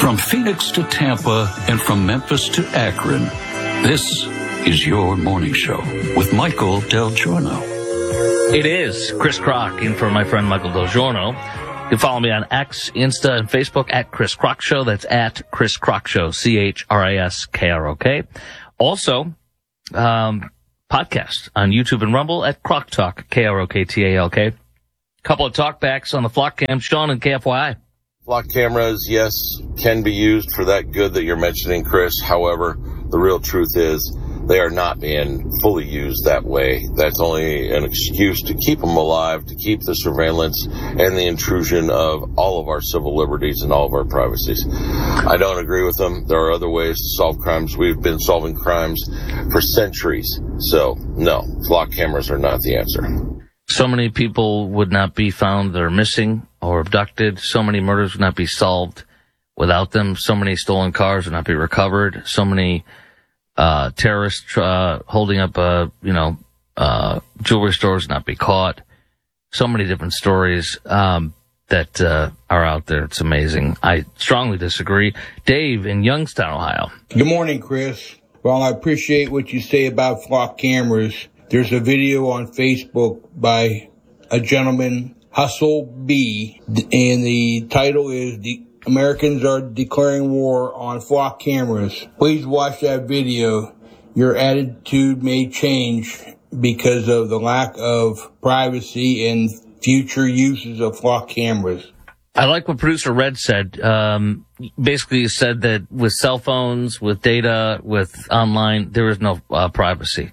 From Phoenix to Tampa and from Memphis to Akron, this is your morning show with Michael Del Giorno. It is Chris Crock in for my friend Michael Del Giorno. You can follow me on X, Insta, and Facebook at Chris Crock Show. That's at Chris Crock Show, ChrisKrock. Also, podcast on YouTube and Rumble at Crock Talk, KROKTALK. Couple of talkbacks on the Flock Cam, Sean and KFYI. Flock cameras, yes, can be used for that good that you're mentioning, Chris. However, the real truth is they are not being fully used that way. That's only an excuse to keep them alive, to keep the surveillance and the intrusion of all of our civil liberties and all of our privacies. I don't agree with them. There are other ways to solve crimes. We've been solving crimes for centuries. So, no, flock cameras are not the answer. So many people would not be found that are missing or abducted. So many murders would not be solved without them. So many stolen cars would not be recovered. So many terrorists holding up, jewelry stores would not be caught. So many different stories that are out there. It's amazing. I strongly disagree. Dave in Youngstown, Ohio. Good morning, Chris. Well, I appreciate what you say about flock cameras. There's a video on Facebook by a gentleman, Hustle B, and the title is "The Americans Are Declaring War on Flock Cameras." Please watch that video. Your attitude may change because of the lack of privacy and future uses of flock cameras. I like what producer Red said. Basically, he said that with cell phones, with data, with online, there is no privacy.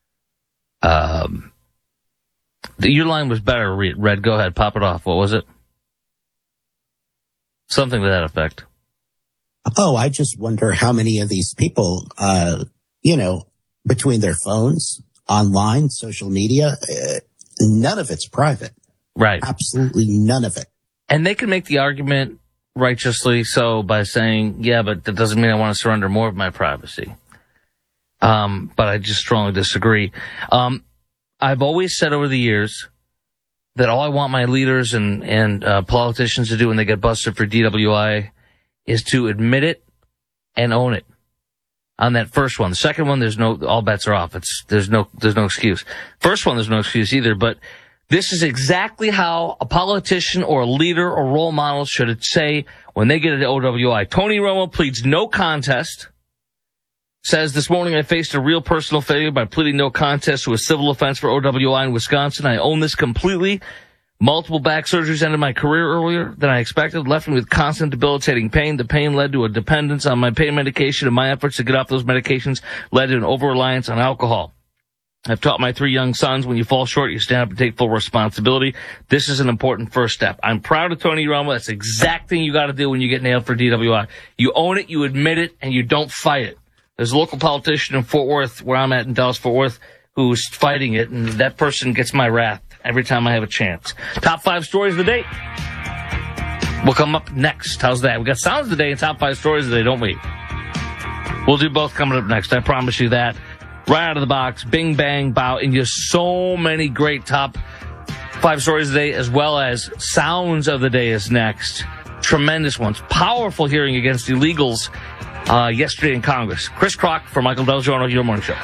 Your line was better, Red. Go ahead, pop it off. What was it? Something to that effect. Oh, I just wonder how many of these people, between their phones, online, social media, none of it's private. Right. Absolutely none of it. And they can make the argument righteously so by saying, yeah, but that doesn't mean I want to surrender more of my privacy. But I just strongly disagree. I've always said over the years that all I want my leaders and politicians to do when they get busted for DWI is to admit it and own it. On that first one. The second one, all bets are off. There's no excuse. First one, there's no excuse either, but this is exactly how a politician or a leader or role model should say when they get an OWI. Tony Romo pleads no contest. Says, this morning I faced a real personal failure by pleading no contest to a civil offense for OWI in Wisconsin. I own this completely. Multiple back surgeries ended my career earlier than I expected, left me with constant debilitating pain. The pain led to a dependence on my pain medication, and my efforts to get off those medications led to an over-reliance on alcohol. I've taught my 3 young sons, when you fall short, you stand up and take full responsibility. This is an important first step. I'm proud of Tony Romo. That's the exact thing you got to do when you get nailed for DWI. You own it, you admit it, and you don't fight it. There's a local politician in Fort Worth, where I'm at in Dallas-Fort Worth, who's fighting it, and that person gets my wrath every time I have a chance. Top 5 stories of the day will come up next. How's that? We got sounds of the day and top 5 stories of the day, don't we? We'll do both coming up next. I promise you that. Right out of the box, bing, bang, bow, and just so many great top 5 stories of the day, as well as sounds of the day is next. Tremendous ones. Powerful hearing against illegals yesterday in Congress. Chris Crock for Michael Del Giorno, your morning show.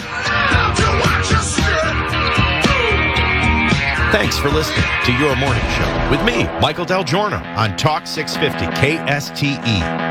Thanks for listening to Your Morning Show with me, Michael Del Giorno, on Talk 650 KSTE.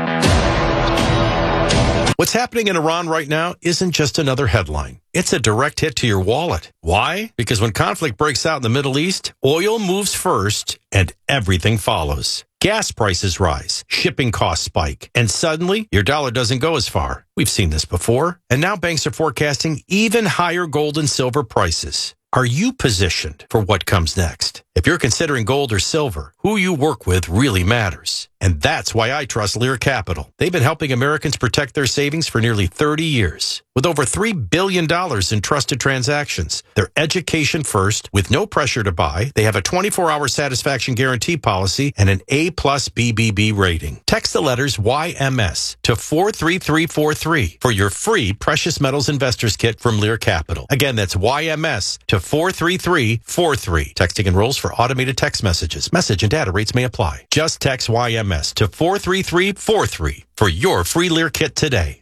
What's happening in Iran right now isn't just another headline. It's a direct hit to your wallet. Why? Because when conflict breaks out in the Middle East, oil moves first and everything follows. Gas prices rise, shipping costs spike, and suddenly your dollar doesn't go as far. We've seen this before, and now banks are forecasting even higher gold and silver prices. Are you positioned for what comes next? If you're considering gold or silver, who you work with really matters. And that's why I trust Lear Capital. They've been helping Americans protect their savings for nearly 30 years. With over $3 billion in trusted transactions, they're education first, with no pressure to buy. They have a 24-hour satisfaction guarantee policy and an A+ BBB rating. Text the letters YMS to 43343 for your free Precious Metals Investors Kit from Lear Capital. Again, that's YMS to 43343. Texting enrolls for for automated text messages. Message and data rates may apply. Just text YMS to 43343 for your free Lear kit today.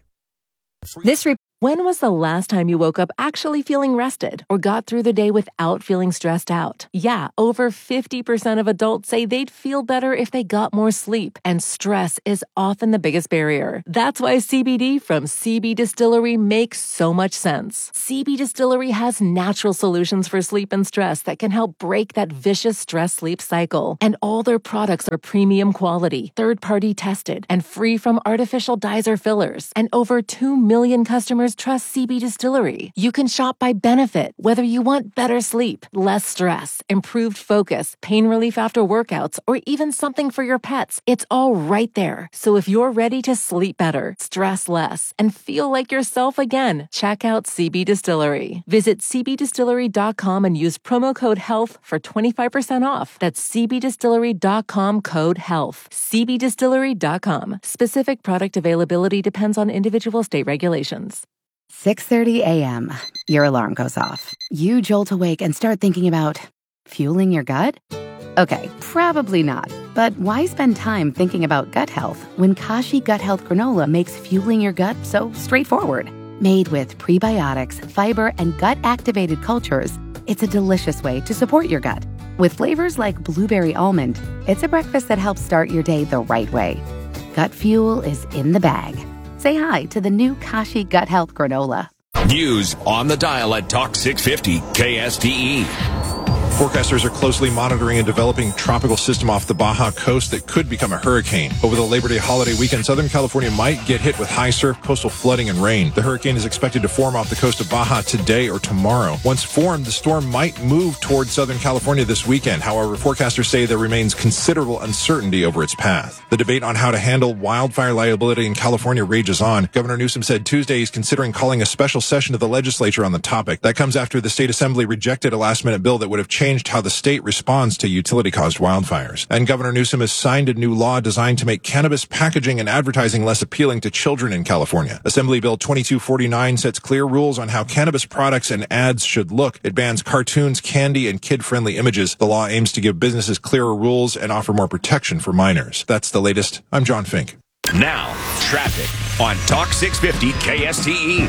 When was the last time you woke up actually feeling rested or got through the day without feeling stressed out? Yeah, over 50% of adults say they'd feel better if they got more sleep, and stress is often the biggest barrier. That's why CBD from CB Distillery makes so much sense. CB Distillery has natural solutions for sleep and stress that can help break that vicious stress-sleep cycle. And all their products are premium quality, third-party tested, and free from artificial dyes or fillers. And over 2 million customers trust CB Distillery. You can shop by benefit, whether you want better sleep, less stress, improved focus, pain relief after workouts, or even something for your pets. It's all right there. So if you're ready to sleep better, stress less, and feel like yourself again, check out CB Distillery. Visit cbdistillery.com and use promo code HEALTH for 25% off. That's cbdistillery.com code HEALTH. cbdistillery.com. Specific product availability depends on individual state regulations. 6:30 a.m. Your alarm goes off. You jolt awake and start thinking about fueling your gut? Okay, probably not. But why spend time thinking about gut health when Kashi Gut Health Granola makes fueling your gut so straightforward? Made with prebiotics, fiber, and gut-activated cultures, it's a delicious way to support your gut. With flavors like blueberry almond, it's a breakfast that helps start your day the right way. Gut fuel is in the bag. Say hi to the new Kashi Gut Health Granola. News on the dial at Talk 650 KSTE. Forecasters are closely monitoring a developing tropical system off the Baja coast that could become a hurricane. Over the Labor Day holiday weekend, Southern California might get hit with high surf, coastal flooding, and rain. The hurricane is expected to form off the coast of Baja today or tomorrow. Once formed, the storm might move towards Southern California this weekend. However, forecasters say there remains considerable uncertainty over its path. The debate on how to handle wildfire liability in California rages on. Governor Newsom said Tuesday he's considering calling a special session of the legislature on the topic. That comes after the state assembly rejected a last-minute bill that would have changed how the state responds to utility-caused wildfires. And Governor Newsom has signed a new law designed to make cannabis packaging and advertising less appealing to children in California. Assembly Bill 2249 sets clear rules on how cannabis products and ads should look. It bans cartoons, candy, and kid-friendly images. The law aims to give businesses clearer rules and offer more protection for minors. That's the latest. I'm John Fink. Now, traffic on Talk 650 KSTE.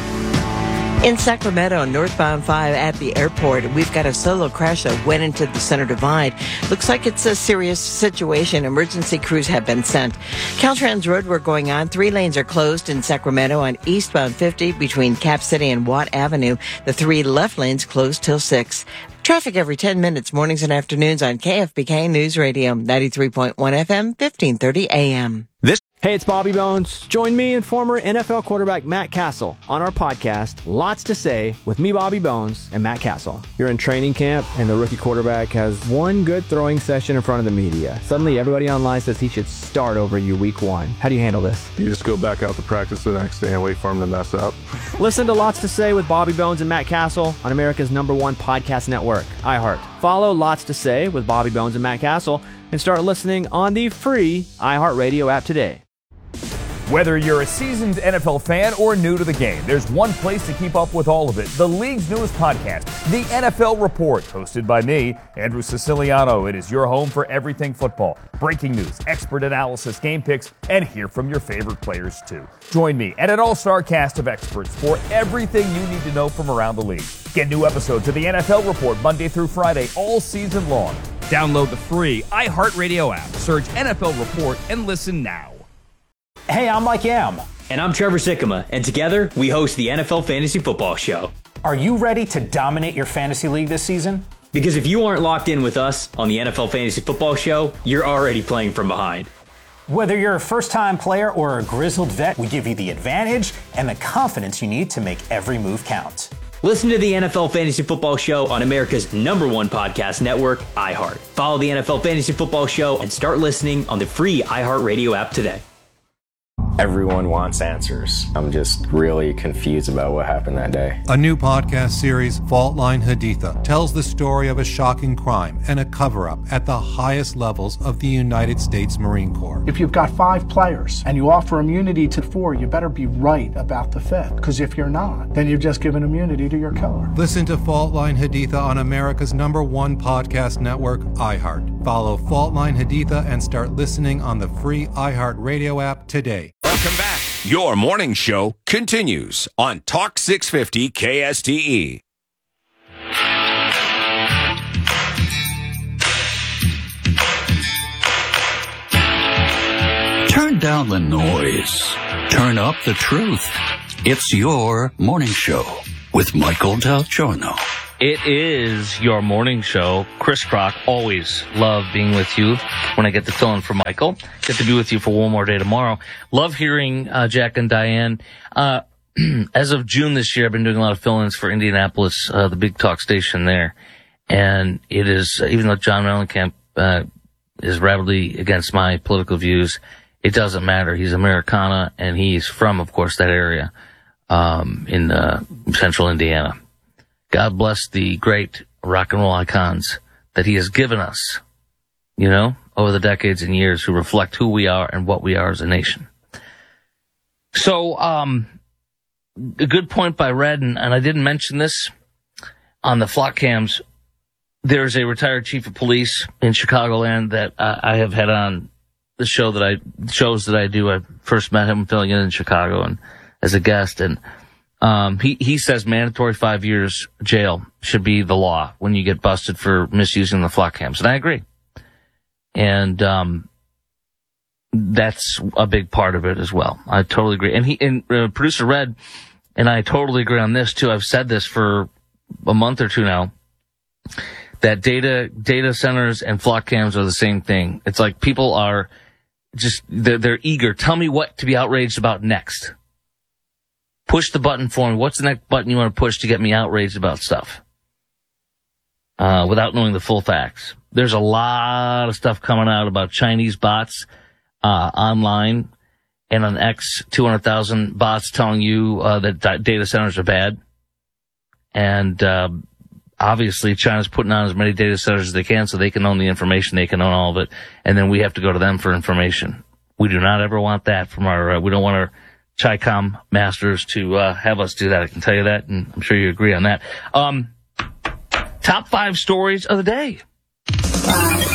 In Sacramento, northbound 5 at the airport, we've got a solo crash that went into the center divide. Looks like it's a serious situation. Emergency crews have been sent. Caltrans roadwork going on. 3 lanes are closed in Sacramento on eastbound 50 between Cap City and Watt Avenue. The 3 left lanes closed till 6. Traffic every 10 minutes, mornings and afternoons on KFBK News Radio, 93.1 FM, 1530 AM. Hey, it's Bobby Bones. Join me and former NFL quarterback Matt Castle on our podcast, Lots to Say, with me, Bobby Bones, and Matt Castle. You're in training camp, and the rookie quarterback has one good throwing session in front of the media. Suddenly, everybody online says he should start over you week 1. How do you handle this? You just go back out to practice the next day and wait for him to mess up. Listen to Lots to Say with Bobby Bones and Matt Castle on America's #1 podcast network, iHeart. Follow Lots to Say with Bobby Bones and Matt Castle and start listening on the free iHeartRadio app today. Whether you're a seasoned NFL fan or new to the game, there's one place to keep up with all of it. The league's newest podcast, The NFL Report, hosted by me, Andrew Siciliano. It is your home for everything football. Breaking news, expert analysis, game picks, and hear from your favorite players too. Join me and an all-star cast of experts for everything you need to know from around the league. Get new episodes of The NFL Report Monday through Friday all season long. Download the free iHeartRadio app. Search NFL Report and listen now. Hey, I'm Mike Yam. And I'm Trevor Sikkema, and together we host the NFL Fantasy Football Show. Are you ready to dominate your fantasy league this season? Because if you aren't locked in with us on the NFL Fantasy Football Show, you're already playing from behind. Whether you're a first-time player or a grizzled vet, we give you the advantage and the confidence you need to make every move count. Listen to the NFL Fantasy Football Show on America's #1 podcast network, iHeart. Follow the NFL Fantasy Football Show and start listening on the free iHeartRadio app today. Everyone wants answers. I'm just really confused about what happened that day. A new podcast series, Fault Line Haditha, tells the story of a shocking crime and a cover-up at the highest levels of the United States Marine Corps. If you've got 5 players and you offer immunity to 4, you better be right about the 5th. Because if you're not, then you've just given immunity to your killer. Listen to Fault Line Haditha on America's #1 podcast network, iHeart. Follow Fault Line Haditha and start listening on the free iHeart Radio app today. Welcome back. Your morning show continues on Talk 650 KSTE. Turn down the noise. Turn up the truth. It's your morning show with Michael Del Giorno. It is your morning show. Chris Crock, always love being with you when I get to fill in for Michael. Get to be with you for one more day tomorrow. Love hearing Jack and Diane. As of June this year, I've been doing a lot of fill-ins for Indianapolis, the big talk station there. And it is, even though John Mellencamp is rabidly against my political views, it doesn't matter. He's Americana, and he's from, of course, that area in central Indiana. God bless the great rock and roll icons that he has given us, you know, over the decades and years, who reflect who we are and what we are as a nation. So, a good point by Red, and I didn't mention this on the flock cams. There's a retired chief of police in Chicagoland that I have had on the shows that I do. I first met him filling in Chicago and as a guest, and he says mandatory 5 years jail should be the law when you get busted for misusing the flock cams. And I agree. And, that's a big part of it as well. I totally agree. And producer Red and I totally agree on this too. I've said this for a month or two now, that data centers and flock cams are the same thing. It's like people are just, they're eager. Tell me what to be outraged about next. Push the button for me. What's the next button you want to push to get me outraged about stuff? Without knowing the full facts. There's a lot of stuff coming out about Chinese bots, online, and on X, 200,000 bots telling you, that data centers are bad. And, obviously China's putting on as many data centers as they can so they can own the information, they can own all of it, and then we have to go to them for information. We do not ever want that from our, we don't want our Chi-Com masters to have us do that. I can tell you that, and I'm sure you agree on that. Top 5 stories of the day. 5,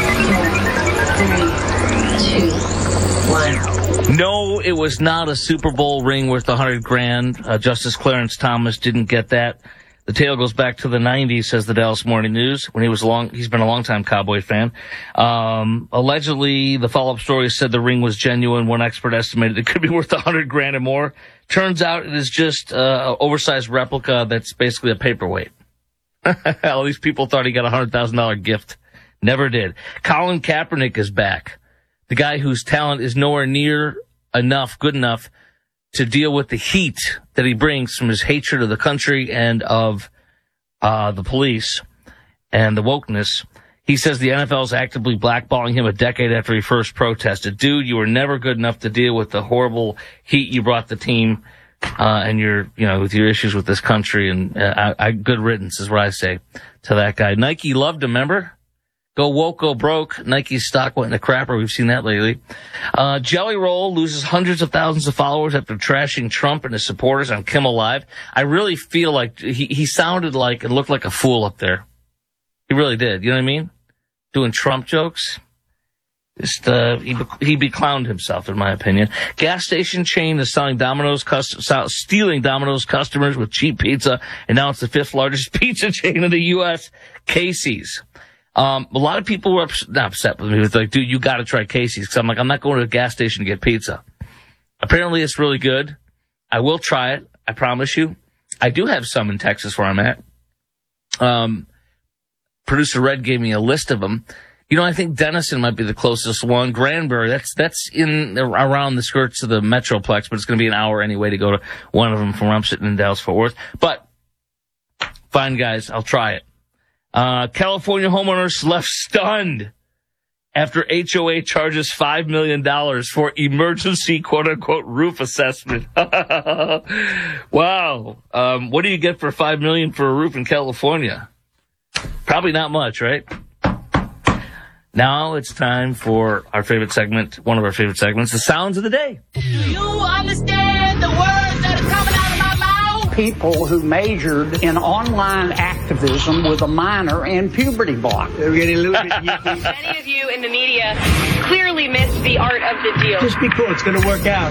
4, 3, 2, 1. No, it was not a Super Bowl ring worth $100,000. Justice Clarence Thomas didn't get that. The tale goes back to the 90s, says the Dallas Morning News, when he's been a longtime Cowboy fan. Allegedly, the follow-up story said the ring was genuine. One expert estimated it could be worth $100,000 or more. Turns out it is just an oversized replica that's basically a paperweight. All these people thought he got a $100,000 gift. Never did. Colin Kaepernick is back. The guy whose talent is nowhere near good enough to deal with the heat that he brings from his hatred of the country and of the police and the wokeness. He says the NFL is actively blackballing him a decade after he first protested. Dude, you were never good enough to deal with the horrible heat you brought the team and with your issues with this country. And good riddance is what I say to that guy. Nike loved him, remember? Go woke, go broke. Nike's stock went in the crapper. We've seen that lately. Jelly Roll loses hundreds of thousands of followers after trashing Trump and his supporters on Kimmel Live. I really feel like he sounded like and looked like a fool up there. He really did. You know what I mean? Doing Trump jokes. Just, he beclowned himself, in my opinion. Gas station chain is stealing Domino's customers with cheap pizza, and now it's the 5th largest pizza chain in the U.S., Casey's. A lot of people were not upset with me. It was like, dude, you got to try Casey's. Because I'm like, I'm not going to a gas station to get pizza. Apparently, it's really good. I will try it. I promise you. I do have some in Texas where I'm at. Producer Red gave me a list of them. You know, I think Denison might be the closest one. Granbury, that's in around the skirts of the Metroplex, but it's going to be an hour anyway to go to one of them from where I'm sitting in Dallas-Fort Worth. But fine, guys, I'll try it. California homeowners left stunned after HOA charges $5 million for emergency quote-unquote roof assessment. Wow. What do you get for $5 million for a roof in California? Probably not much, right? Now it's time for our favorite segment, one of our favorite segments, the Sounds of the Day. Do you understand the words that are coming out of my mouth? People who majored in online activism with a minor in puberty block. Many of you in the media clearly missed the art of the deal. Just be cool. It's going to work out.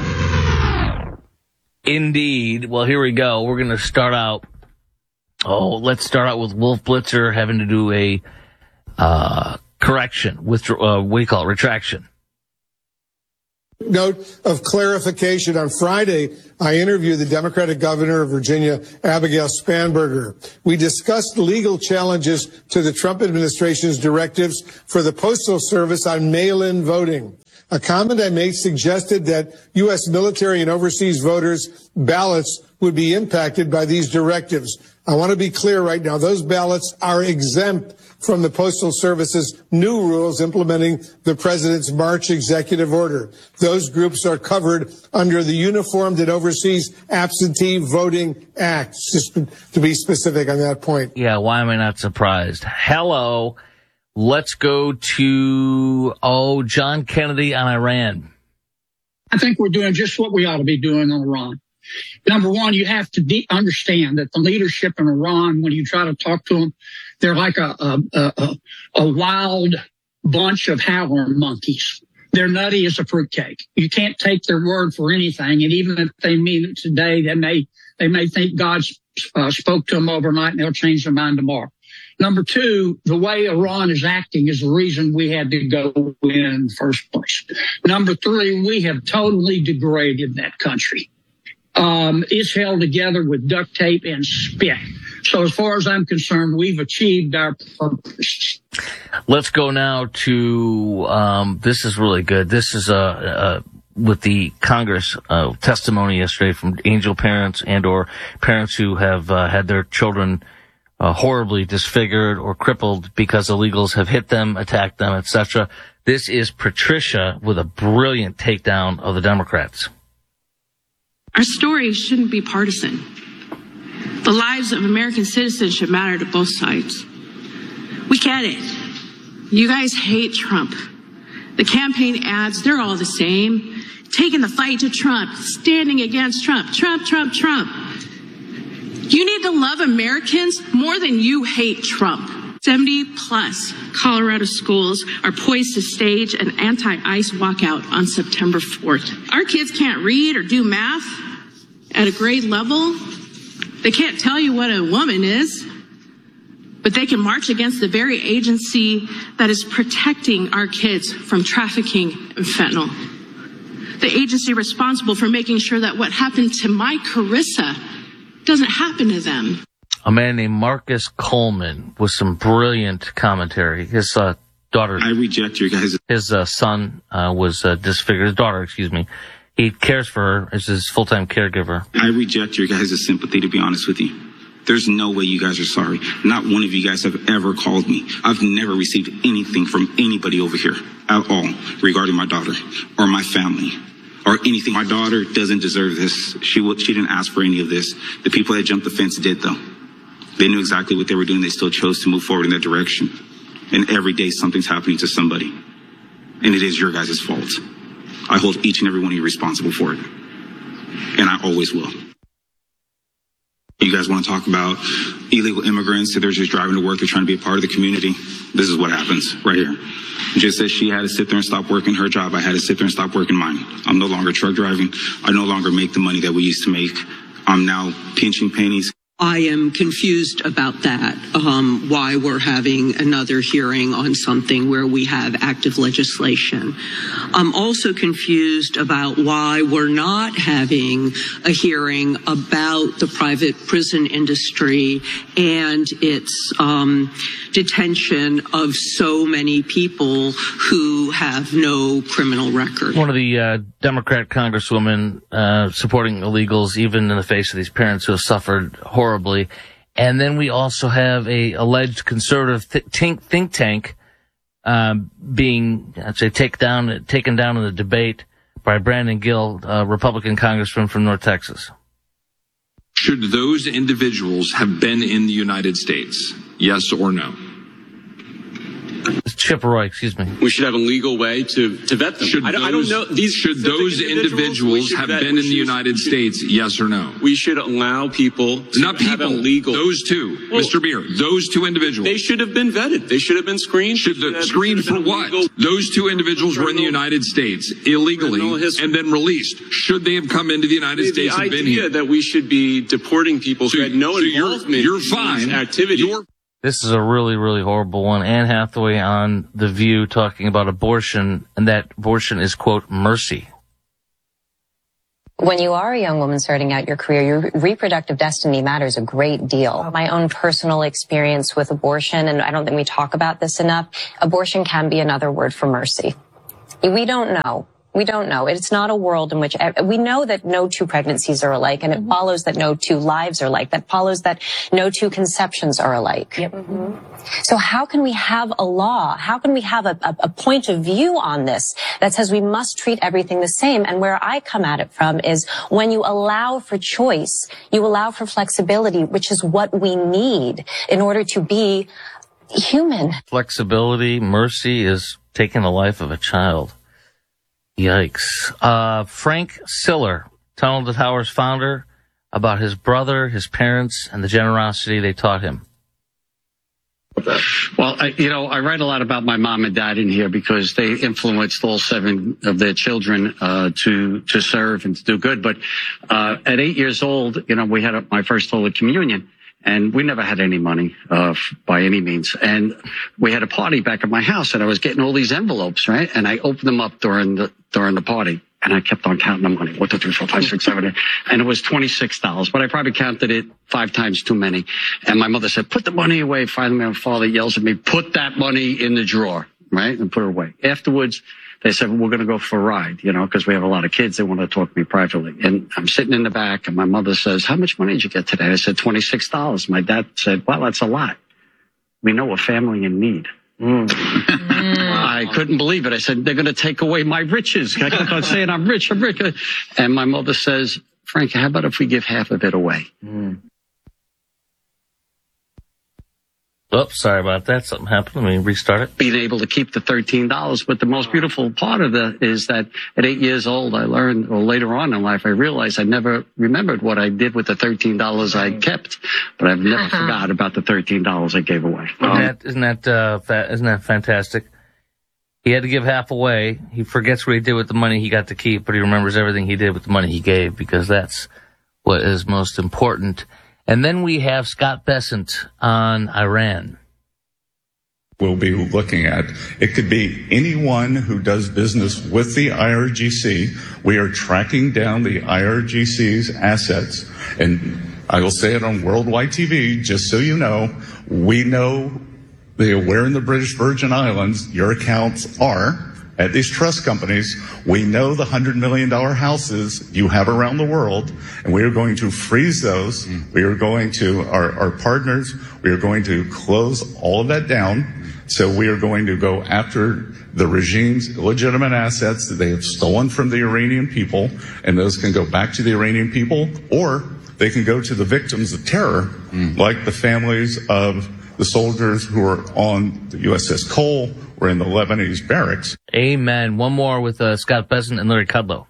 Indeed. Well, here we go. We're going to start out. Let's start out with Wolf Blitzer having to do a correction, retraction. Note of clarification. On Friday, I interviewed the Democratic governor of Virginia, Abigail Spanberger. We discussed legal challenges to the Trump administration's directives for the Postal Service on mail-in voting. A comment I made suggested that U.S. military and overseas voters' ballots would be impacted by these directives. I want to be clear right now. Those ballots are exempt from the Postal Service's new rules implementing the president's March executive order. Those groups are covered under the Uniformed and Overseas Absentee Voting Act, just to be specific on that point. Yeah, why am I not surprised? Hello. Let's go to, John Kennedy on Iran. I think we're doing just what we ought to be doing on Iran. Number one, you have to understand that the leadership in Iran, when you try to talk to them, they're like a wild bunch of howler monkeys. They're nutty as a fruitcake. You can't take their word for anything. And even if they mean it today, they may think God spoke to them overnight and they'll change their mind tomorrow. Number two, the way Iran is acting is the reason we had to go in the first place. Number three, we have totally degraded that country. It's held together with duct tape and spit. So as far as I'm concerned, we've achieved our purpose. Let's go now to, this is really good. This is, with the Congress, testimony yesterday from angel parents and or parents who have, had their children, horribly disfigured or crippled because illegals have hit them, attacked them, etc. This is Patricia with a brilliant takedown of the Democrats. Our story shouldn't be partisan. The lives of American citizens should matter to both sides. We get it. You guys hate Trump. The campaign ads, they're all the same. Taking the fight to Trump, standing against Trump, Trump, Trump, Trump. You need to love Americans more than you hate Trump. 70 plus Colorado schools are poised to stage an anti-ICE walkout on September 4th. Our kids can't read or do math at a grade level. They can't tell you what a woman is, but they can march against the very agency that is protecting our kids from trafficking and fentanyl. The agency responsible for making sure that what happened to my Carissa doesn't happen to them. A man named Marcus Coleman with some brilliant commentary. His daughter. I reject your guys'. His son was disfigured. His daughter, excuse me. He cares for her as his full-time caregiver. I reject your guys' sympathy, to be honest with you. There's no way you guys are sorry. Not one of you guys have ever called me. I've never received anything from anybody over here at all regarding my daughter or my family or anything. My daughter doesn't deserve this. She didn't ask for any of this. The people that jumped the fence did, though. They knew exactly what they were doing. They still chose to move forward in that direction. And every day something's happening to somebody. And it is your guys' fault. I hold each and every one of you responsible for it. And I always will. You guys want to talk about illegal immigrants that they're just driving to work, they're trying to be a part of the community. This is what happens right here. Just as she had to sit there and stop working her job, I had to sit there and stop working mine. I'm no longer truck driving. I no longer make the money that we used to make. I'm now pinching pennies. I am confused about that, why we're having another hearing on something where we have active legislation. I'm also confused about why we're not having a hearing about the private prison industry and its detention of so many people who have no criminal record. One of the Democrat congresswomen supporting illegals, even in the face of these parents who have suffered horribly. And then we also have a alleged conservative think tank being, I'd say, taken down in the debate by Brandon Gill, Republican congressman from North Texas. Should those individuals have been in the United States? Yes or no? Chip Roy, excuse me. We should have a legal way to vet them. I don't know. Should those individuals have been in the United States? Yes or no? We should allow people to have a legal. Those two, Mr. Beer. Those two individuals. They should have been vetted. They should have been screened. Screened for what? Those two individuals were in the United States illegally and then released. Should they have come into the United States and been here? The idea that we should be deporting people who had no involvement you're in fine. these activities. This is a really, really horrible one. Anne Hathaway on The View talking about abortion, and that abortion is, quote, mercy. When you are a young woman starting out your career, your reproductive destiny matters a great deal. My own personal experience with abortion, and I don't think we talk about this enough, abortion can be another word for mercy. We don't know. We don't know. It's not a world in which we know that no two pregnancies are alike, and it follows that no two lives are alike. That follows that no two conceptions are alike. Yep. So how can we have a law? How can we have a point of view on this that says we must treat everything the same? And where I come at it from is when you allow for choice, you allow for flexibility, which is what we need in order to be human. Flexibility, mercy is taking the life of a child. Yikes. Frank Siller, Tunnel to Towers founder, about his brother, his parents, and the generosity they taught him. Well, I write a lot about my mom and dad in here because they influenced all 7 of their children to serve and to do good. But at 8 years old, we had my first Holy Communion. And we never had any money, by any means. And we had a party back at my house and I was getting all these envelopes, right? And I opened them up during the party and I kept on counting the money. 1, 2, 3, 4, 5, 6, 7, 8. And it was $26, but I probably counted it 5 times too many. And my mother said, put the money away. Finally, my father yells at me, put that money in the drawer, right? And put it away. Afterwards, they said, we're going to go for a ride, because we have a lot of kids. They want to talk to me privately. And I'm sitting in the back and my mother says, how much money did you get today? I said, $26. My dad said, well, that's a lot. We know a family in need. I couldn't believe it. I said, they're going to take away my riches. I kept on saying, I'm rich, I'm rich. And my mother says, Frank, how about if we give half of it away? Oh, sorry about that. Something happened. Let me restart it. Being able to keep the $13. But the most beautiful part of it is that at 8 years old, I learned, or later on in life, I realized I never remembered what I did with the $13 I kept, but I've never forgot about the $13 I gave away. Isn't that fantastic? He had to give half away. He forgets what he did with the money he got to keep, but he remembers everything he did with the money he gave, because that's what is most important. And then we have Scott Bessent on Iran. We'll be looking at, it could be anyone who does business with the IRGC. We are tracking down the IRGC's assets. And I will say it on worldwide TV, just so you know, we know where in the British Virgin Islands your accounts are at these trust companies. We know the $100 million houses you have around the world, and we are going to freeze those. We are going to, our partners, we are going to close all of that down. So we are going to go after the regime's illegitimate assets that they have stolen from the Iranian people, and those can go back to the Iranian people, or they can go to the victims of terror, like the families of the soldiers who are on the USS Cole or in the Lebanese barracks. Amen. One more with Scott Bessent and Larry Kudlow.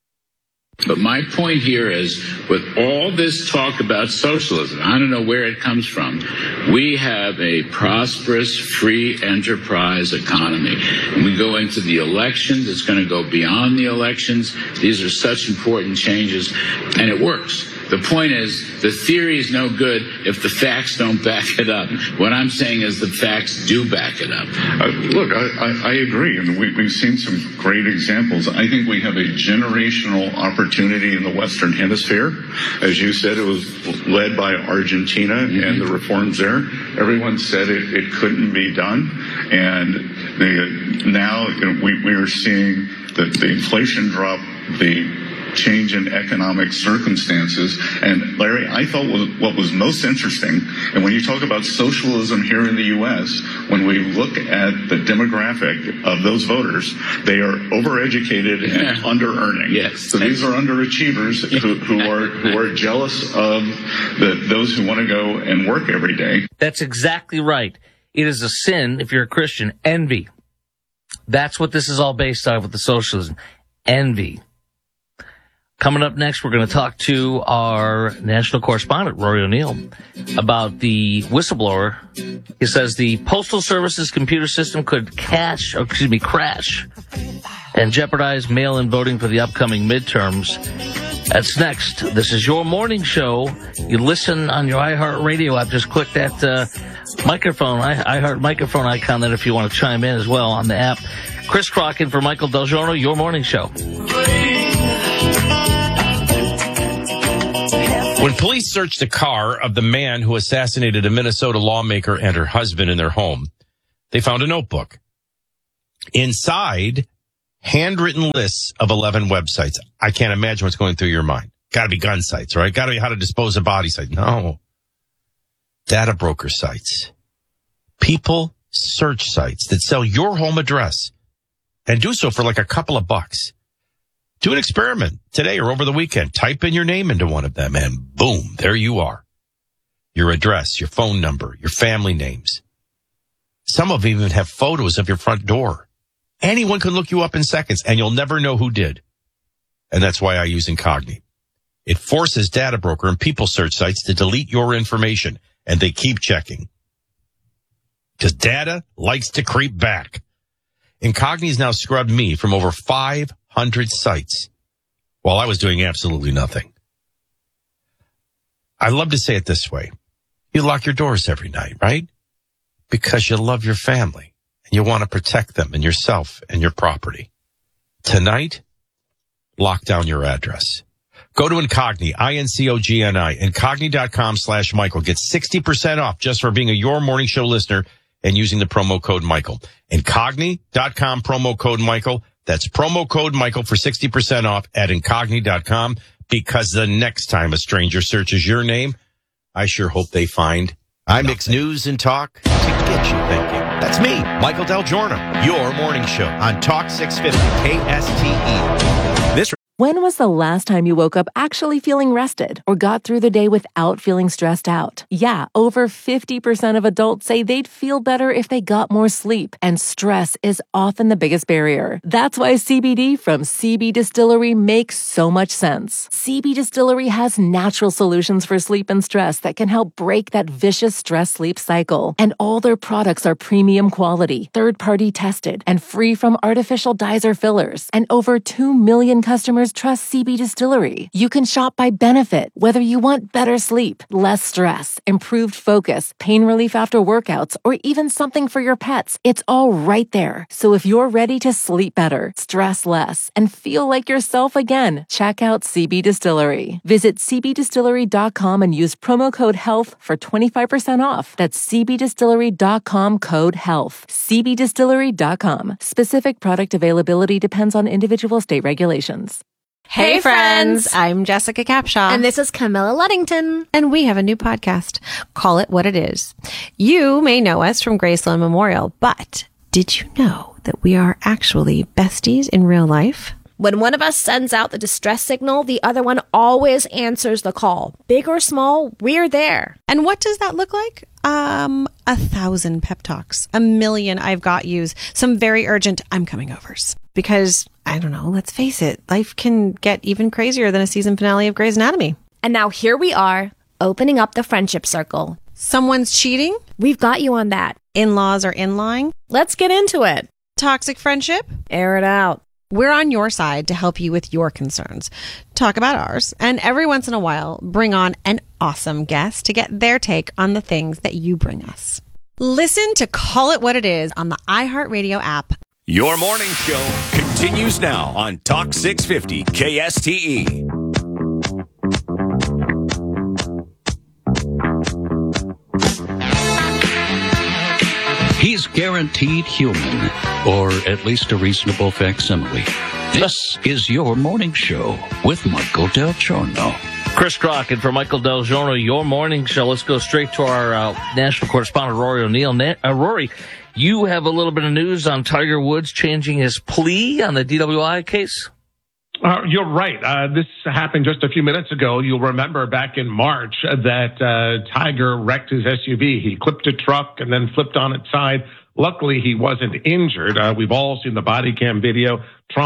But my point here is, with all this talk about socialism, I don't know where it comes from. We have a prosperous, free enterprise economy. And we go into the elections, it's going to go beyond the elections. These are such important changes, and it works. The point is, the theory is no good if the facts don't back it up. What I'm saying is the facts do back it up. Look, I agree. And we've seen some great examples. I think we have a generational opportunity in the Western Hemisphere. As you said, it was led by Argentina and the reforms there. Everyone said it couldn't be done. And now we are seeing the inflation drop, the change in economic circumstances. And Larry, I thought what was most interesting, and when you talk about socialism here in the U.S., when we look at the demographic of those voters, they are overeducated and under-earning. Yes. So these are underachievers who are jealous of those who want to go and work every day. That's exactly right. It is a sin, if you're a Christian, envy. That's what this is all based on with the socialism. Envy. Coming up next, we're going to talk to our national correspondent, Rory O'Neill, about the whistleblower. He says the Postal Service's computer system could crash and jeopardize mail-in voting for the upcoming midterms. That's next. This is your morning show. You listen on your iHeartRadio app. Just click that microphone, iHeart microphone icon there if you want to chime in as well on the app. Chris Crockett for Michael Del Giorno, your morning show. When police searched the car of the man who assassinated a Minnesota lawmaker and her husband in their home, they found a notebook. Inside, handwritten lists of 11 websites. I can't imagine what's going through your mind. Got to be gun sites, right? Got to be how to dispose of body sites. No. Data broker sites. People search sites that sell your home address and do so for like a couple of bucks. Do an experiment today or over the weekend. Type in your name into one of them and boom, there you are. Your address, your phone number, your family names. Some of them even have photos of your front door. Anyone can look you up in seconds and you'll never know who did. And that's why I use Incogni. It forces data broker and people search sites to delete your information, and they keep checking. Because data likes to creep back. Incogni's now scrubbed me from over 500 sites while I was doing absolutely nothing. I love to say it this way. You lock your doors every night, right? Because you love your family and you want to protect them and yourself and your property. Tonight, lock down your address. Go to Incogni, INCOGNI, Incogni.com/Michael. Get 60% off just for being a Your Morning Show listener and using the promo code Michael. Incogni.com, promo code Michael. That's promo code Michael for 60% off at Incogni.com, because the next time a stranger searches your name, I sure hope they find I mix news and talk to get you thinking. That's me, Michael Del Giorno, your morning show on Talk 650 KSTE. When was the last time you woke up actually feeling rested or got through the day without feeling stressed out? Yeah, over 50% of adults say they'd feel better if they got more sleep, and stress is often the biggest barrier. That's why CBD from CB Distillery makes so much sense. CB Distillery has natural solutions for sleep and stress that can help break that vicious stress-sleep cycle. And all their products are premium quality, third-party tested, and free from artificial dyes or fillers. And over 2 million customers trust CB Distillery. You can shop by benefit, whether you want better sleep, less stress, improved focus, pain relief after workouts, or even something for your pets. It's all right there. So if you're ready to sleep better, stress less, and feel like yourself again, check out CB Distillery. Visit cbdistillery.com and use promo code HEALTH for 25% off. That's cbdistillery.com, code HEALTH. cbdistillery.com. Specific product availability depends on individual state regulations. Hey friends, I'm Jessica Capshaw. And this is Camilla Luddington. And we have a new podcast, Call It What It Is. You may know us from Graceland Memorial, but did you know that we are actually besties in real life? When one of us sends out the distress signal, the other one always answers the call. Big or small, we're there. And what does that look like? 1,000 pep talks, 1 million I've got yous, some very urgent I'm coming overs. Because, I don't know, let's face it, life can get even crazier than a season finale of Grey's Anatomy. And now here we are, opening up the friendship circle. Someone's cheating? We've got you on that. In-laws are in-lying? Let's get into it. Toxic friendship? Air it out. We're on your side to help you with your concerns. Talk about ours, and every once in a while, bring on an awesome guest to get their take on the things that you bring us. Listen to Call It What It Is on the iHeartRadio app. Your morning show continues now on Talk 650 KSTE. He's guaranteed human, or at least a reasonable facsimile. This is your morning show with Michael Del Giorno. Chris Crockett for Michael Del Giorno, your morning show. Let's go straight to our national correspondent, Rory O'Neill. Rory, you have a little bit of news on Tiger Woods changing his plea on the DWI case? You're right. This happened just a few minutes ago. You'll remember back in March that Tiger wrecked his SUV. He clipped a truck and then flipped on its side. Luckily, he wasn't injured. We've all seen the body cam video.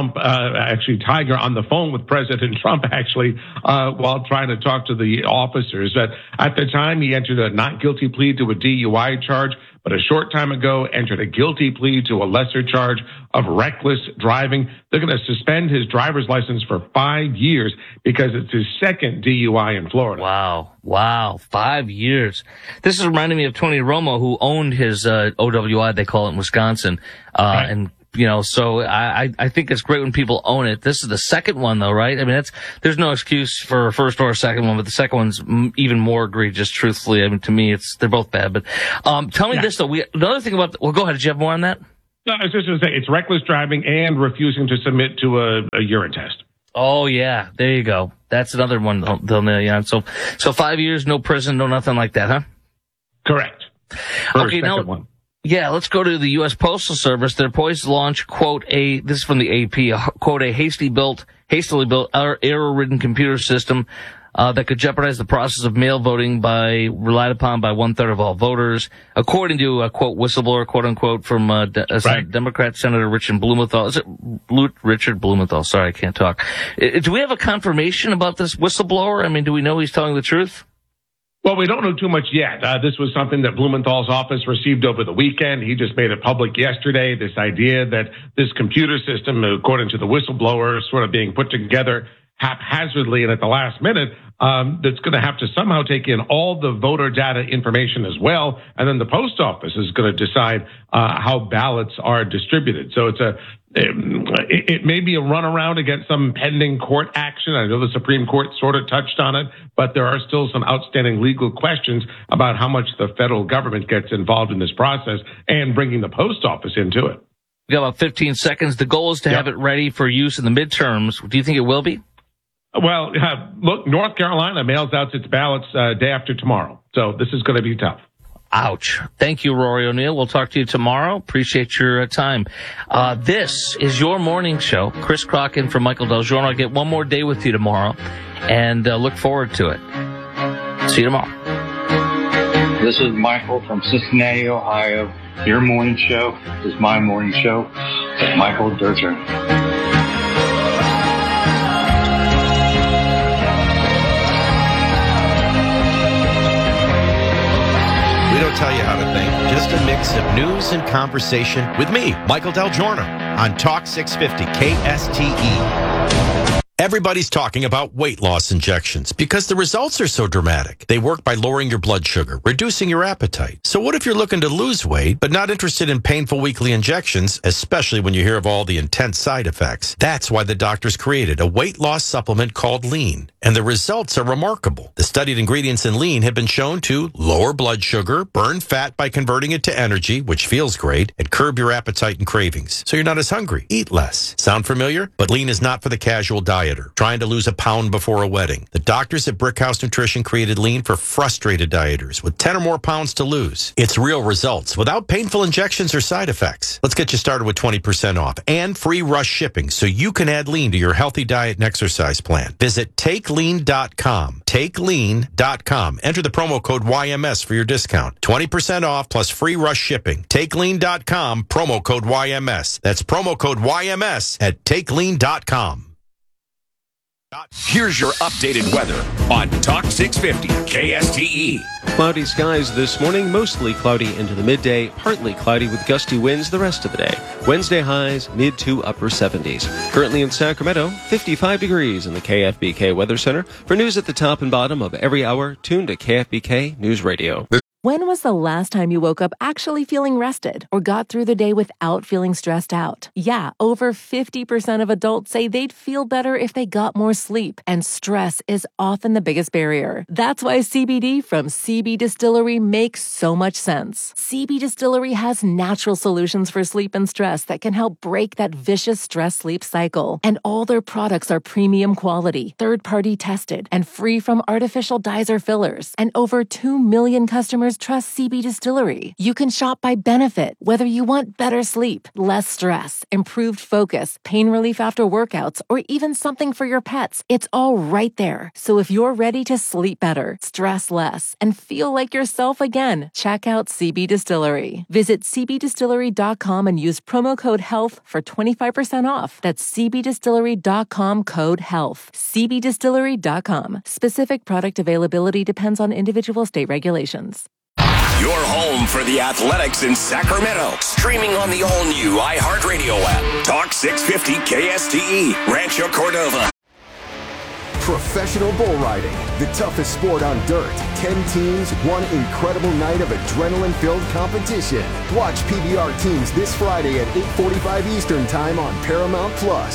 Tiger on the phone with President Trump, while trying to talk to the officers. At the time, he entered a not guilty plea to a DUI charge, but a short time ago entered a guilty plea to a lesser charge of reckless driving. They're going to suspend his driver's license for 5 years because it's his second DUI in Florida. Wow. 5 years. This is reminding me of Tony Romo, who owned his OWI, they call it in Wisconsin. Right. And so I think it's great when people own it. This is the second one, though, right? I mean, there's no excuse for a first or a second one, but the second one's even more egregious, truthfully. I mean, to me, they're both bad. But tell me this, though. Another thing about go ahead. Did you have more on that? No, I was just going to say it's reckless driving and refusing to submit to a urine test. Oh, yeah. There you go. That's another one they'll nail you on. So 5 years, no prison, no nothing like that, huh? Correct. Okay, now. Yeah, let's go to the U.S. Postal Service. They're poised to launch, quote, this is from the AP, quote, a hastily built, error-ridden computer system that could jeopardize the process of mail voting relied upon by 1/3 of all voters, according to a, quote, whistleblower, quote unquote, from Democrat Senator Richard Blumenthal. Is it Richard Blumenthal? Sorry, I can't talk. Do we have a confirmation about this whistleblower? I mean, do we know he's telling the truth? Well, we don't know too much yet. This was something that Blumenthal's office received over the weekend. He just made it public yesterday, this idea that this computer system, according to the whistleblower, is sort of being put together haphazardly and at the last minute, that's going to have to somehow take in all the voter data information as well. And then the post office is going to decide how ballots are distributed. So it may be a runaround against some pending court action. I know the Supreme Court sort of touched on it, but there are still some outstanding legal questions about how much the federal government gets involved in this process and bringing the post office into it. We got about 15 seconds. The goal is to have it ready for use in the midterms. Do you think it will be? Well, look, North Carolina mails out its ballots day after tomorrow. So this is going to be tough. Ouch. Thank you, Rory O'Neill. We'll talk to you tomorrow. Appreciate your time. This is your morning show. Chris Crockett from Michael Del Giorno. I'll get one more day with you tomorrow and look forward to it. See you tomorrow. This is Michael from Cincinnati, Ohio. Your morning show is my morning show with Michael Del Giorno. We don't tell you how to think, just a mix of news and conversation with me, Michael Del Giorno, on Talk 650 KSTE. Everybody's talking about weight loss injections because the results are so dramatic. They work by lowering your blood sugar, reducing your appetite. So what if you're looking to lose weight but not interested in painful weekly injections, especially when you hear of all the intense side effects? That's why the doctors created a weight loss supplement called Lean. And the results are remarkable. The studied ingredients in Lean have been shown to lower blood sugar, burn fat by converting it to energy, which feels great, and curb your appetite and cravings. So you're not as hungry. Eat less. Sound familiar? But Lean is not for the casual dieter trying to lose a pound before a wedding. The doctors at Brickhouse Nutrition created Lean for frustrated dieters with 10 or more pounds to lose. It's real results without painful injections or side effects. Let's get you started with 20% off and free rush shipping so you can add Lean to your healthy diet and exercise plan. Visit TakeLean.com. TakeLean.com. Enter the promo code YMS for your discount. 20% off plus free rush shipping. TakeLean.com, promo code YMS. That's promo code YMS at TakeLean.com. Here's your updated weather on Talk 650 KSTE. Cloudy skies this morning, mostly cloudy into the midday, partly cloudy with gusty winds the rest of the day. Wednesday highs, mid to upper 70s. Currently in Sacramento, 55 degrees in the KFBK Weather Center. For news at the top and bottom of every hour, tune to KFBK News Radio. When was the last time you woke up actually feeling rested or got through the day without feeling stressed out? Yeah, over 50% of adults say they'd feel better if they got more sleep, and stress is often the biggest barrier. That's why CBD from CB Distillery makes so much sense. CB Distillery has natural solutions for sleep and stress that can help break that vicious stress-sleep cycle. And all their products are premium quality, third-party tested, and free from artificial dyes or fillers. And over 2 million customers trust CB Distillery. You can shop by benefit, whether you want better sleep, less stress, improved focus, pain relief after workouts, or even something for your pets. It's all right there. So if you're ready to sleep better, stress less, and feel like yourself again, check out CB Distillery. Visit cbdistillery.com and use promo code HEALTH for 25% off. That's cbdistillery.com, code HEALTH. cbdistillery.com. Specific product availability depends on individual state regulations. Your home for the Athletics in Sacramento. Streaming on the all-new iHeartRadio app. Talk 650 KSTE. Rancho Cordova. Professional bull riding, the toughest sport on dirt. 10 teams, one incredible night of adrenaline-filled competition. Watch PBR teams this Friday at 8:45 Eastern Time on Paramount+.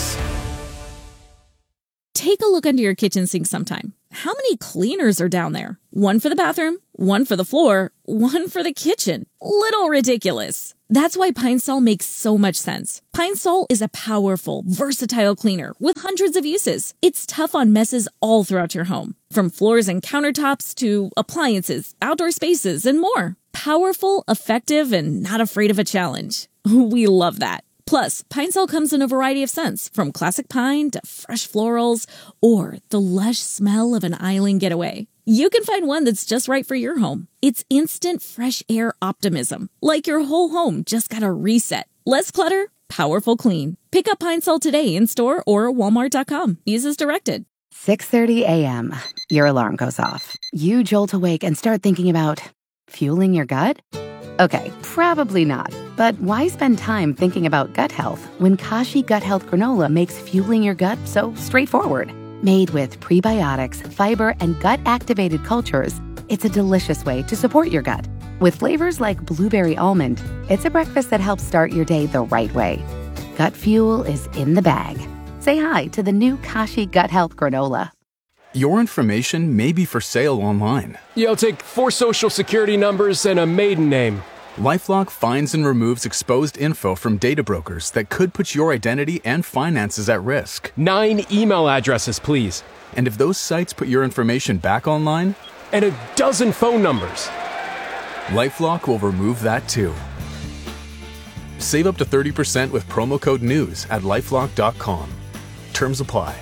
Take a look under your kitchen sink sometime. How many cleaners are down there? One for the bathroom, one for the floor, one for the kitchen. Little ridiculous. That's why Pine Sol makes so much sense. Pine Sol is a powerful, versatile cleaner with hundreds of uses. It's tough on messes all throughout your home, from floors and countertops to appliances, outdoor spaces, and more. Powerful, effective, and not afraid of a challenge. We love that. Plus, Pine Sol comes in a variety of scents, from classic pine to fresh florals or the lush smell of an island getaway. You can find one that's just right for your home. It's instant fresh air optimism, like your whole home just got a reset. Less clutter, powerful clean. Pick up Pine Sol today in store or walmart.com. Use as directed. 6:30 a.m. Your alarm goes off. You jolt awake and start thinking about fueling your gut? Okay, probably not. But why spend time thinking about gut health when Kashi Gut Health Granola makes fueling your gut so straightforward? Made with prebiotics, fiber, and gut-activated cultures, it's a delicious way to support your gut. With flavors like blueberry almond, it's a breakfast that helps start your day the right way. Gut fuel is in the bag. Say hi to the new Kashi Gut Health Granola. Your information may be for sale online. Yeah, I'll take 4 social security numbers and a maiden name. LifeLock finds and removes exposed info from data brokers that could put your identity and finances at risk. 9 email addresses, please. And if those sites put your information back online? And a dozen phone numbers. LifeLock will remove that too. Save up to 30% with promo code NEWS at LifeLock.com. Terms apply.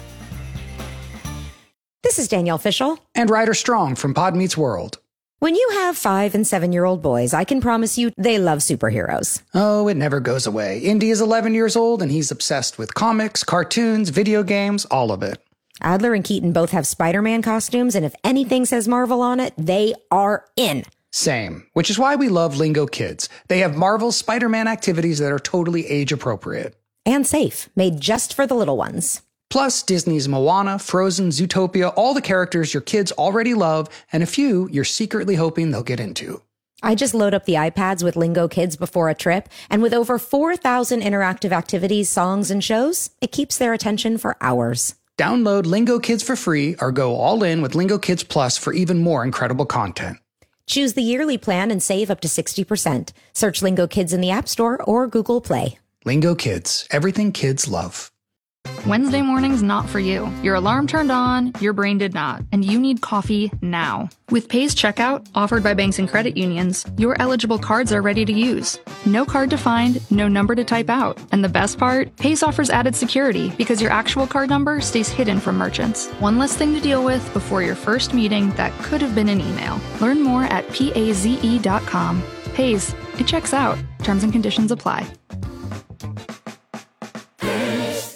This is Danielle Fishel. And Ryder Strong from Pod Meets World. When you have 5- and 7-year-old boys, I can promise you they love superheroes. Oh, it never goes away. Indy is 11 years old and he's obsessed with comics, cartoons, video games, all of it. Adler and Keaton both have Spider-Man costumes, and if anything says Marvel on it, they are in. Same, which is why we love Lingo Kids. They have Marvel's Spider-Man activities that are totally age-appropriate. And safe, made just for the little ones. Plus, Disney's Moana, Frozen, Zootopia, all the characters your kids already love, and a few you're secretly hoping they'll get into. I just load up the iPads with Lingo Kids before a trip, and with over 4,000 interactive activities, songs, and shows, it keeps their attention for hours. Download Lingo Kids for free or go all in with Lingo Kids Plus for even more incredible content. Choose the yearly plan and save up to 60%. Search Lingo Kids in the App Store or Google Play. Lingo Kids, everything kids love. Wednesday morning's not for you. Your alarm turned on, your brain did not, and you need coffee now. With Pays Checkout, offered by banks and credit unions, your eligible cards are ready to use. No card to find, no number to type out. And the best part, Pays offers added security because your actual card number stays hidden from merchants. One less thing to deal with before your first meeting that could have been an email. Learn more at PAZE.com. Pays, it checks out. Terms and conditions apply.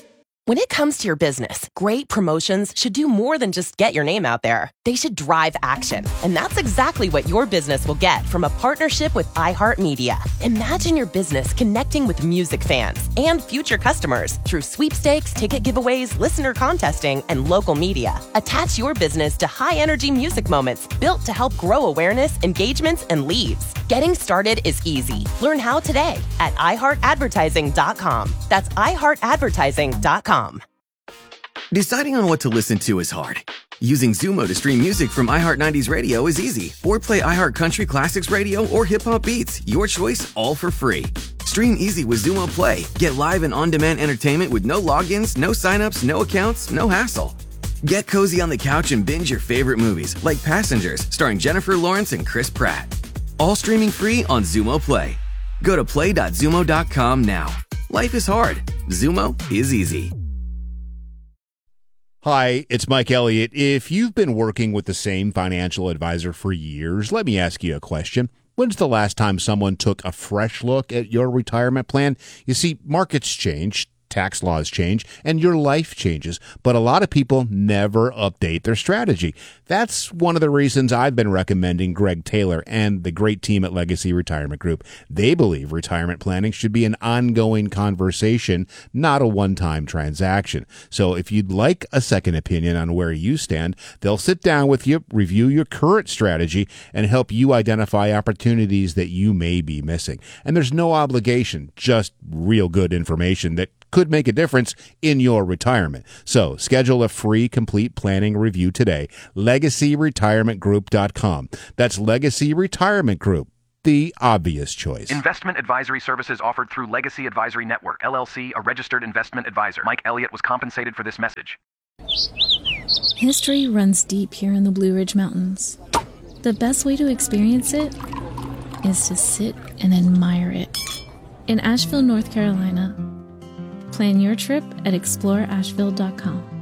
When it comes to your business, great promotions should do more than just get your name out there. They should drive action. And that's exactly what your business will get from a partnership with iHeartMedia. Imagine your business connecting with music fans and future customers through sweepstakes, ticket giveaways, listener contesting, and local media. Attach your business to high-energy music moments built to help grow awareness, engagements, and leads. Getting started is easy. Learn how today at iHeartAdvertising.com. That's iHeartAdvertising.com. Deciding on what to listen to is hard. Using Zumo to stream music from iHeart 90s Radio is easy. Or play iHeart Country Classics Radio or Hip Hop Beats. Your choice, all for free. Stream easy with Zumo Play. Get live and on-demand entertainment with no logins, no signups, no accounts, no hassle. Get cozy on the couch and binge your favorite movies, like Passengers, starring Jennifer Lawrence and Chris Pratt. All streaming free on Zumo Play. Go to play.zumo.com now. Life is hard. Zumo is easy. Hi, it's Mike Elliott. If you've been working with the same financial advisor for years, let me ask you a question. When's the last time someone took a fresh look at your retirement plan? You see, markets change, tax laws change, and your life changes, but a lot of people never update their strategy. That's one of the reasons I've been recommending Greg Taylor and the great team at Legacy Retirement Group. They believe retirement planning should be an ongoing conversation, not a one-time transaction. So if you'd like a second opinion on where you stand, they'll sit down with you, review your current strategy, and help you identify opportunities that you may be missing. And there's no obligation, just real good information that could make a difference in your retirement. So schedule a free complete planning review today. LegacyRetirementGroup.com. That's Legacy Retirement Group, the obvious choice. Investment advisory services offered through Legacy Advisory Network, LLC, a registered investment advisor. Mike Elliott was compensated for this message. History runs deep here in the Blue Ridge Mountains. The best way to experience it is to sit and admire it. In Asheville, North Carolina, plan your trip at exploreasheville.com.